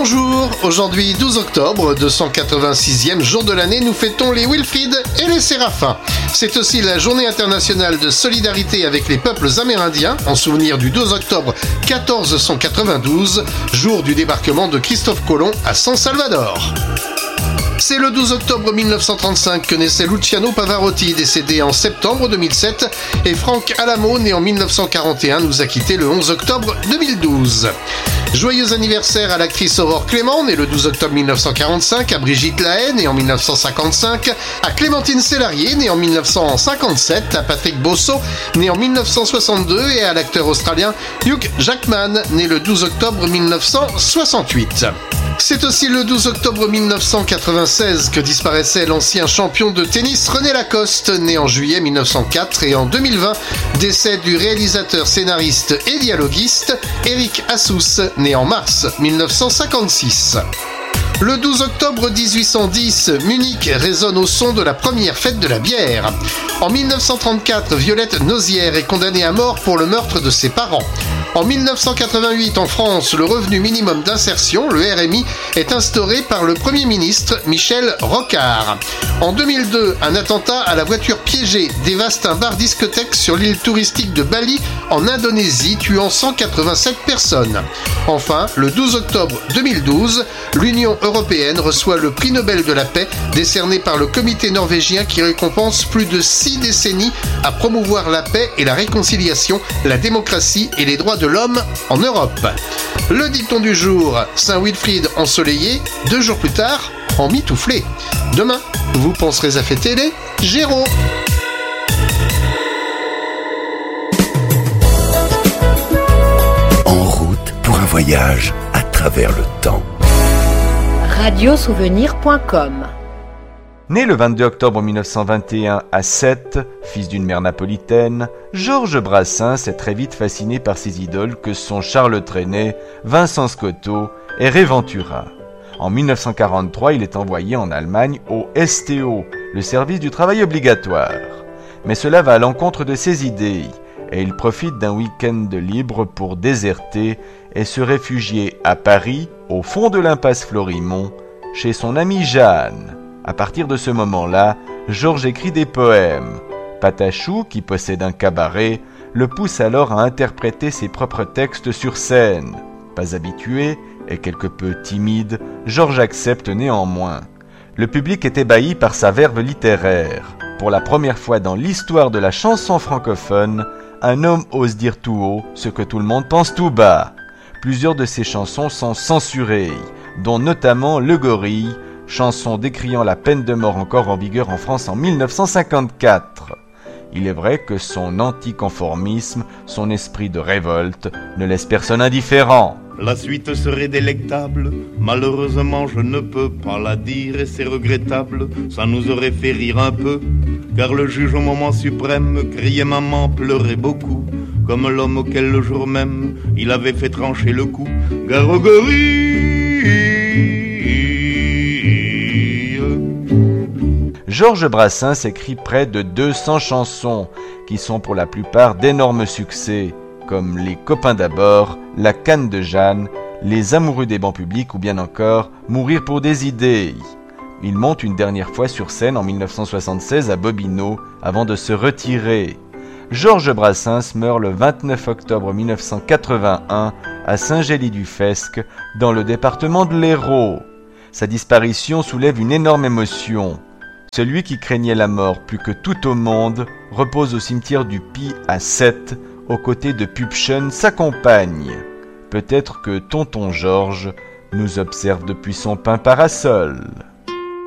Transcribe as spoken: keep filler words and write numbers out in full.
Bonjour, aujourd'hui douze octobre, deux cent quatre-vingt-sixième jour de l'année, nous fêtons les Wilfrid et les Séraphins. C'est aussi la journée internationale de solidarité avec les peuples amérindiens, en souvenir du douze octobre quatorze cent quatre-vingt-douze, jour du débarquement de Christophe Colomb à San Salvador. C'est le douze octobre mille neuf cent trente-cinq que naissait Luciano Pavarotti, décédé en septembre deux mille sept, et Frank Alamo, né en mille neuf cent quarante et un, nous a quittés le onze octobre deux mille douze. Joyeux anniversaire à l'actrice Aurore Clément, née le douze octobre mille neuf cent quarante-cinq, à Brigitte Lahaye, née en mille neuf cent cinquante-cinq, à Clémentine Célarié, née en mille neuf cent cinquante-sept, à Patrick Bosso, né en mille neuf cent soixante-deux, et à l'acteur australien Hugh Jackman, né le douze octobre mille neuf cent soixante-huit. C'est aussi le douze octobre mille neuf cent quatre-vingt-seize que disparaissait l'ancien champion de tennis René Lacoste, né en juillet mille neuf cent quatre, et en deux mille vingt, décès du réalisateur, scénariste et dialoguiste Eric Assous, né en mars mille neuf cent cinquante-six. Le douze octobre dix-huit cent dix, Munich résonne au son de la première fête de la bière. En mille neuf cent trente-quatre, Violette Nozière est condamnée à mort pour le meurtre de ses parents. En mille neuf cent quatre-vingt-huit, en France, le revenu minimum d'insertion, le R M I, est instauré par le Premier ministre Michel Rocard. En deux mille deux, un attentat à la voiture piégée dévaste un bar-discothèque sur l'île touristique de Bali, en Indonésie, tuant cent quatre-vingt-sept personnes. Enfin, le douze octobre deux mille douze, l'Union européenne reçoit le prix Nobel de la paix, décerné par le comité norvégien qui récompense plus de six décennies à promouvoir la paix et la réconciliation, la démocratie et les droits de l'homme en Europe. Le dicton du jour, Saint Wilfrid ensoleillé, deux jours plus tard, emmitouflé. Demain, vous penserez à fêter les Gémeaux. En route pour un voyage à travers le temps. radio souvenir point com. Né le vingt-deux octobre mille neuf cent vingt et un à Sète, fils d'une mère napolitaine, Georges Brassens est très vite fasciné par ses idoles que sont Charles Trenet, Vincent Scotto et Ray Ventura. En mille neuf cent quarante-trois, il est envoyé en Allemagne au S T O, le service du travail obligatoire. Mais cela va à l'encontre de ses idées, et il profite d'un week-end de libre pour déserter et se réfugier à Paris, au fond de l'impasse Florimont, chez son amie Jeanne. À partir de ce moment-là, Georges écrit des poèmes. Patachou, qui possède un cabaret, le pousse alors à interpréter ses propres textes sur scène. Pas habitué et quelque peu timide, Georges accepte néanmoins. Le public est ébahi par sa verve littéraire. Pour la première fois dans l'histoire de la chanson francophone, un homme ose dire tout haut ce que tout le monde pense tout bas. Plusieurs de ses chansons sont censurées, dont notamment Le Gorille, chanson décriant la peine de mort encore en vigueur en France en mille neuf cent cinquante-quatre. Il est vrai que son anticonformisme, son esprit de révolte, ne laisse personne indifférent. La suite serait délectable, malheureusement je ne peux pas la dire et c'est regrettable, ça nous aurait fait rire un peu, car le juge au moment suprême criait maman, pleurait beaucoup, comme l'homme auquel le jour même il avait fait trancher le cou. Gare au gorille. Georges Brassens écrit près de deux cents chansons, qui sont pour la plupart d'énormes succès, comme Les copains d'abord, La canne de Jeanne, Les amoureux des bancs publics ou bien encore Mourir pour des idées. Il monte une dernière fois sur scène en mille neuf cent soixante-seize à Bobino avant de se retirer. Georges Brassens meurt le vingt-neuf octobre mille neuf cent quatre-vingt-un à Saint-Gély-du-Fesque, dans le département de l'Hérault. Sa disparition soulève une énorme émotion. Celui qui craignait la mort plus que tout au monde repose au cimetière du Pi à Sète, aux côtés de Pübchen, sa compagne. Peut-être que tonton Georges nous observe depuis son pain parasol.